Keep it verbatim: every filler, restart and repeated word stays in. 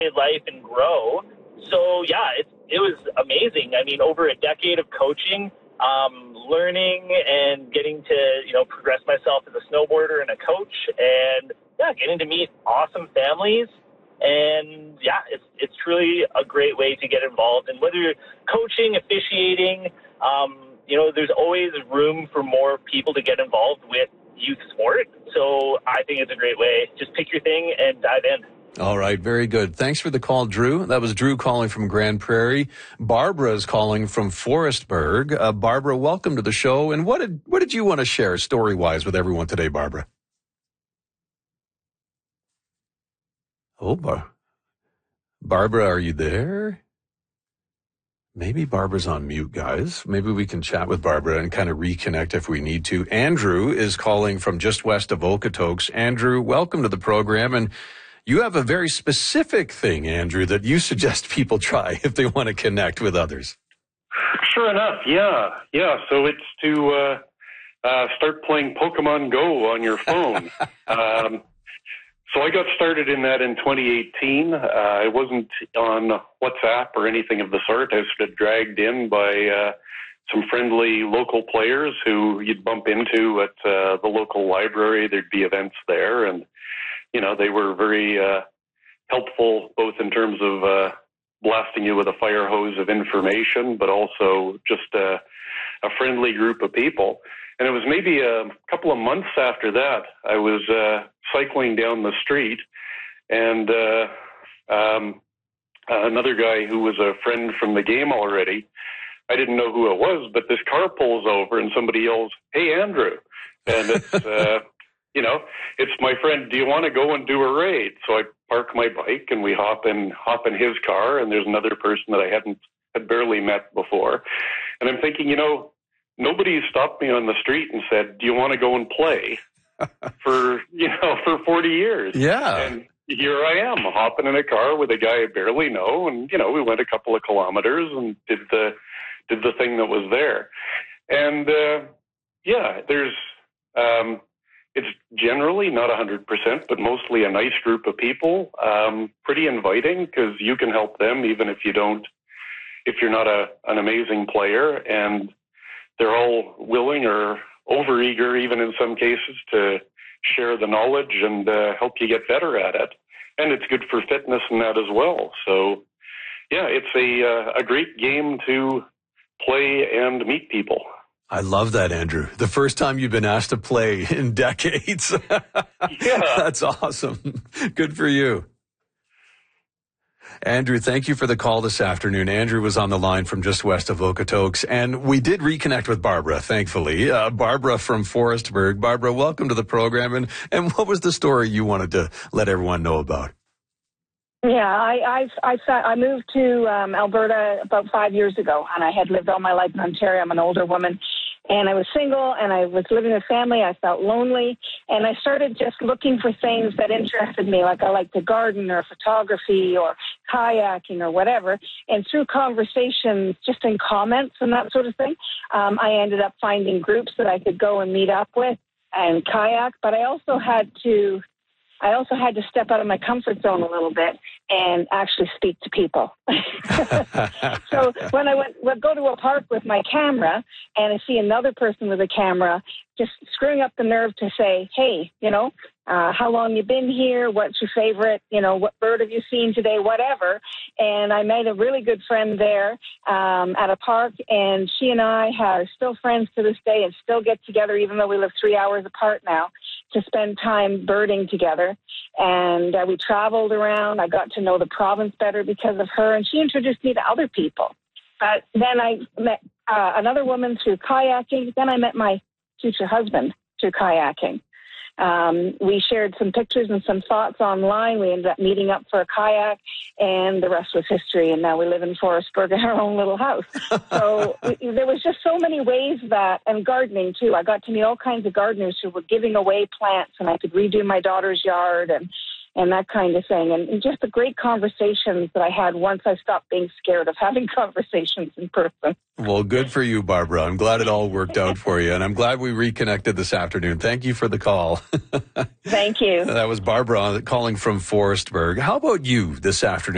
life and grow. So, yeah, it, it was amazing. I mean, over a decade of coaching, um, learning and getting to, you know, progress myself as a snowboarder and a coach, and, yeah, getting to meet awesome families. And, yeah, it's it's truly a great way to get involved. And whether you're coaching, officiating, um, you know, there's always room for more people to get involved with youth sport. So I think it's a great way. Just pick your thing and dive in. All right, very good. Thanks for the call, Drew. That was Drew calling from Grand Prairie. Barbara is calling from Forestburg. Uh, Barbara, welcome to the show. And what did what did you want to share story-wise with everyone today, Barbara? Oh, Bar- Barbara, are you there? Maybe Barbara's on mute, guys. Maybe we can chat with Barbara and kind of reconnect if we need to. Andrew is calling from just west of Okotoks. Andrew, welcome to the program. And you have a very specific thing, Andrew, that you suggest people try if they want to connect with others. Sure enough, yeah. Yeah, so it's to uh, uh, start playing Pokemon Go on your phone. um So I got started in that in twenty eighteen. Uh, I wasn't on WhatsApp or anything of the sort. I was sort of dragged in by uh, some friendly local players who you'd bump into at uh, the local library. There'd be events there, and you know they were very uh, helpful, both in terms of uh, blasting you with a fire hose of information, but also just uh, a friendly group of people. And it was maybe a couple of months after that, I was uh, cycling down the street, and uh, um, another guy who was a friend from the game already, I didn't know who it was, but this car pulls over and somebody yells, "Hey, Andrew." And it's, uh, you know, it's my friend, "Do you want to go and do a raid?" So I park my bike and we hop in, hop in his car, and there's another person that I hadn't, had barely met before. And I'm thinking, you know, nobody stopped me on the street and said, "Do you want to go and play?" for, you know, for forty years. Yeah. And here I am hopping in a car with a guy I barely know. And, you know, we went a couple of kilometers and did the, did the thing that was there. And, uh, yeah, there's, um, it's generally not a hundred percent, but mostly a nice group of people, um, pretty inviting because you can help them even if you don't, if you're not a, an amazing player, and they're all willing or overeager, even in some cases, to share the knowledge and uh, help you get better at it. And it's good for fitness and that as well. So, yeah, it's a uh, a great game to play and meet people. I love that, Andrew. The first time you've been asked to play in decades. Yeah. That's awesome. Good for you. Andrew, thank you for the call this afternoon. Andrew was on the line from just west of Okotoks, and we did reconnect with Barbara, thankfully. Uh, Barbara from Forestburg. Barbara, welcome to the program. And, and what was the story you wanted to let everyone know about? Yeah, I I I, I moved to um, Alberta about five years ago, and I had lived all my life in Ontario. I'm an older woman, and I was single, and I was living with family. I felt lonely, and I started just looking for things that interested me, like I like to garden or photography or kayaking or whatever. And through conversations, just in comments and that sort of thing, um, I ended up finding groups that I could go and meet up with and kayak. But I also had to I also had to step out of my comfort zone a little bit and actually speak to people. So when I went, would go to a park with my camera and I see another person with a camera, just screwing up the nerve to say, "Hey, you know, uh, how long you been here? What's your favorite? You know, what bird have you seen today? Whatever." And I made a really good friend there um, at a park, and she and I are still friends to this day and still get together, even though we live three hours apart now, to spend time birding together. And uh, we traveled around. I got to know the province better because of her, and she introduced me to other people. But then I met uh, another woman through kayaking. Then I met my future husband through kayaking. Um, we shared some pictures and some thoughts online. We ended up meeting up for a kayak, and the rest was history. And now we live in Forestburg in our own little house. So we, there was just so many ways that, and gardening too. I got to meet all kinds of gardeners who were giving away plants, and I could redo my daughter's yard and and that kind of thing. And, and just the great conversations that I had once I stopped being scared of having conversations in person. Well, good for you, Barbara. I'm glad it all worked out for you, and I'm glad we reconnected this afternoon. Thank you for the call. Thank you. That was Barbara calling from Forestburg. How about you this afternoon?